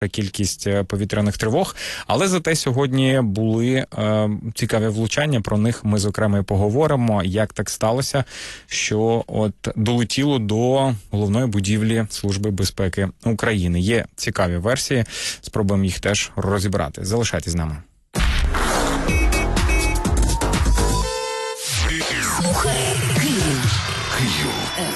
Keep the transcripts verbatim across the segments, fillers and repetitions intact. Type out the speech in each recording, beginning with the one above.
кількість повітряних тривог, але зате сьогодні були е, цікаві влучання, про них ми, зокрема, і поговоримо, як так сталося, що от долетіло до головної будівлі Служби безпеки України. Є цікаві версії, спробуємо їх теж розібрати. Залишайтесь з нами. Слухай Київ. Київ.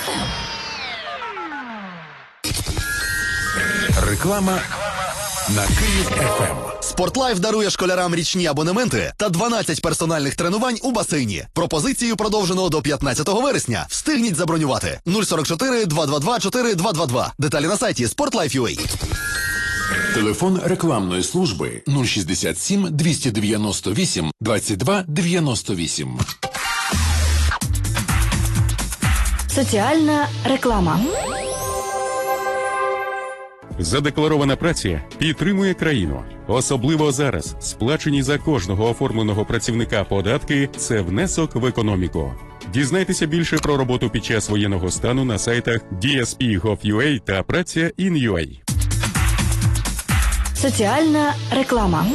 Реклама на Київ-ФМ. Спортлайф дарує школярам річні абонементи та дванадцять персональних тренувань у басейні. Пропозицію продовжено до п'ятнадцятого вересня. Встигніть забронювати. нуль сорок чотири два два два чотири два два два. Деталі на сайті sportlife.ua. Телефон рекламної служби нуль шістдесят сім двісті дев'яносто вісім двадцять два дев'яносто вісім. Соціальна реклама. Задекларована праця підтримує країну. Особливо зараз сплачені за кожного оформленого працівника податки – це внесок в економіку. Дізнайтеся більше про роботу під час воєнного стану на сайтах ді ес пі точка гов точка ю а та праця точка ін точка ю а. Соціальна реклама.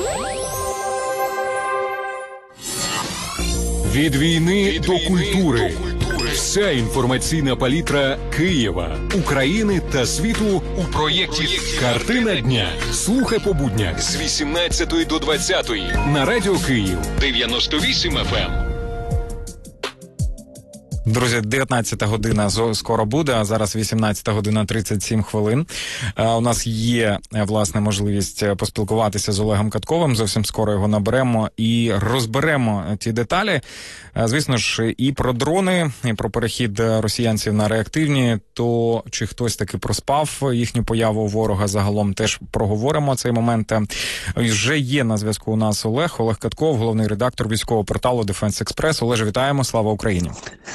Від війни до культури. Вся інформаційна палітра Києва, України та світу у проєкті «Картина дня». Слухай по буднях з вісімнадцятої до двадцятої на Радіо Київ дев'яносто вісім еф ем. Друзі, дев'ятнадцята година скоро буде, а зараз вісімнадцята година тридцять сім хвилин. У нас є, власне, можливість поспілкуватися з Олегом Катковим. Зовсім скоро його наберемо і розберемо ті деталі. Звісно ж, і про дрони, і про перехід росіянців на реактивні, то чи хтось таки проспав їхню появу ворога, загалом теж проговоримо цей момент. Вже є на зв'язку у нас Олег, Олег Катков, головний редактор військового порталу Defense Express. Олеже, вітаємо, слава Україні!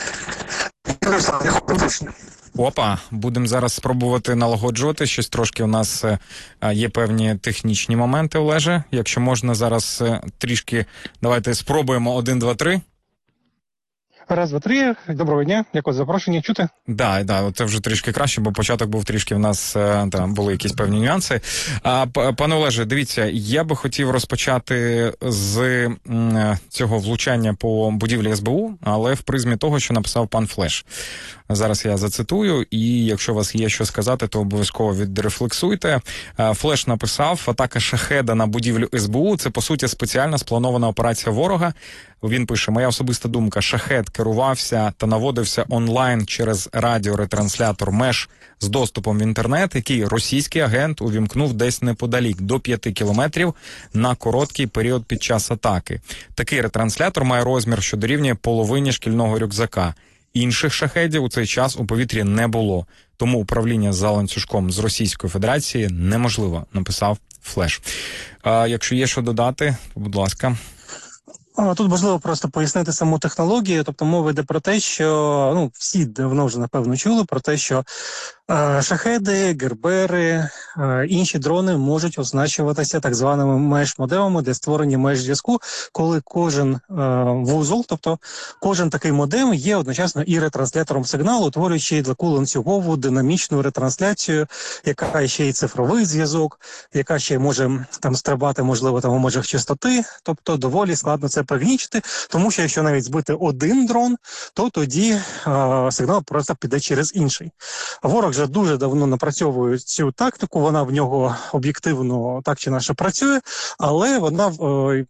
Опа, будемо зараз спробувати налагоджувати. Щось трошки у нас є певні технічні моменти, Олеже. Якщо можна, зараз трішки давайте спробуємо один, два, три. Раз, два, три. Доброго дня. Дякую за запрошення. Чути? Да, да, це вже трішки краще, бо початок був трішки в нас, там були якісь певні нюанси. А, пане Олеже, дивіться, я би хотів розпочати з м, цього влучання по будівлі ес бе у, але в призмі того, що написав пан Флеш. Зараз я зацитую, і якщо у вас є що сказати, то обов'язково відрефлексуйте. Флеш написав: атака шахеда на будівлю ес бе у – це, по суті, спеціальна спланована операція ворога. Він пише: моя особиста думка, шахед керувався та наводився онлайн через радіоретранслятор меж з доступом в інтернет, який російський агент увімкнув десь неподалік, до п'яти кілометрів, на короткий період під час атаки. Такий ретранслятор має розмір, що дорівнює половині шкільного рюкзака. Інших шахедів у цей час у повітрі не було, тому управління за ланцюжком з Російської Федерації неможливо, написав Флеш. А якщо є що додати, то, будь ласка. Тут важливо просто пояснити саму технологію. Тобто мова йде про те, що ну всі давно вже напевно чули про те, що е, шахеди, гербери, е, інші дрони можуть означуватися так званими меж-модемами для створення меж зв'язку, коли кожен е, вузол, тобто кожен такий модем є одночасно і ретранслятором сигналу, утворюючи таку ланцюгову динамічну ретрансляцію, яка ще й цифровий зв'язок, яка ще може там стрибати, можливо, там у межах частоти, тобто доволі складно це пригнічити, тому що якщо навіть збити один дрон, то тоді е, сигнал просто піде через інший. Ворог вже дуже давно напрацьовує цю тактику, вона в нього об'єктивно так чи інакше працює, але вона е,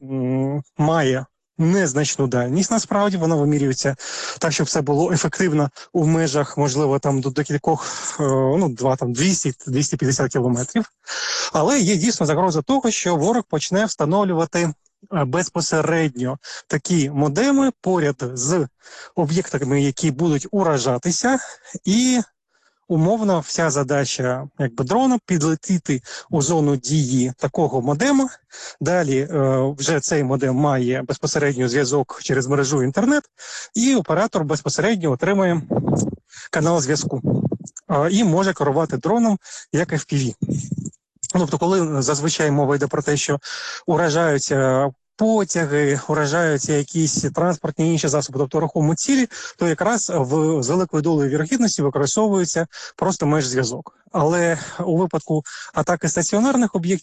має незначну дальність, насправді, вона вимірюється так, щоб все було ефективно у межах, можливо, там до, до кількох, е, ну, два, там, двісті - двісті п'ятдесят кілометрів. Але є дійсно загроза того, що ворог почне встановлювати безпосередньо такі модеми поряд з об'єктами, які будуть уражатися, і умовно вся задача якби дрона підлетіти у зону дії такого модема. Далі е, вже цей модем має безпосередньо зв'язок через мережу інтернет, і оператор безпосередньо отримує канал зв'язку е, і може керувати дроном як еф пі ві. Тобто, коли зазвичай мова йде про те, що уражаються потяги, уражаються якісь транспортні інші засоби, тобто рухомі цілі, то якраз в з великою долею вірогідності використовується просто межзв'язок. Але у випадку атаки стаціонарних об'єктів